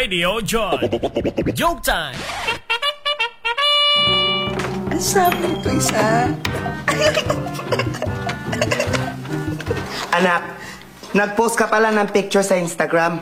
Radio John. Joke time! Ang sabi nito isa. Anak, nag-post ka pala ng picture sa Instagram.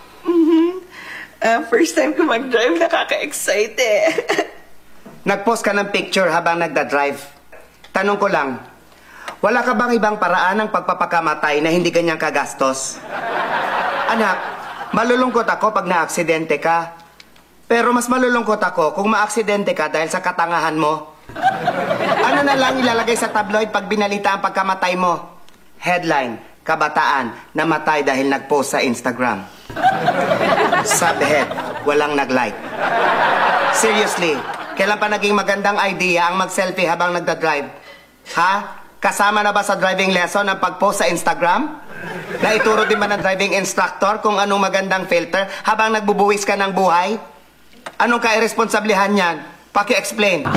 First time ko mag-drive, nakaka-excite eh. Nag-post ka ng picture habang nagda-drive. Tanong ko lang, wala ka bang ibang paraan ng pagpapakamatay na hindi ganyang kagastos? Anak, malulungkot ako pag na-aksidente ka. Pero mas malulungkot ako kung ma-aksidente ka dahil sa katangahan mo. Ano na lang ilalagay sa tabloid pag binalita ang pagkamatay mo? Headline, kabataan, namatay dahil nag-post sa Instagram. Subhead, walang nag-like. Seriously, kailan pa naging magandang idea ang mag-selfie habang nagda-drive? Ha? Kasama na ba sa driving lesson ang pag-post sa Instagram? Naituro din ba ng driving instructor kung anong magandang filter habang nagbubuwis ka ng buhay? Anong kairesponsablehan yan? Paki-explain.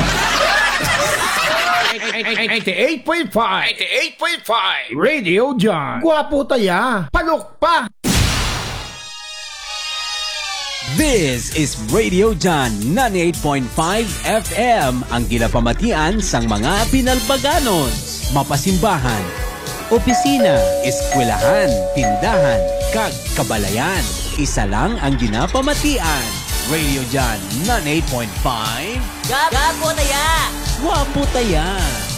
88.5 Radio John. Gwapo taya, palok pa. This is Radio John 98.5 FM, ang ginapamatian sang mga pinalbaganon, mapasimbahan, opisina, eskwelahan, tindahan, kag kabalayan. Isa lang ang ginapamatian. Radio John 98.5. Gwapo taya! Gwapo taya.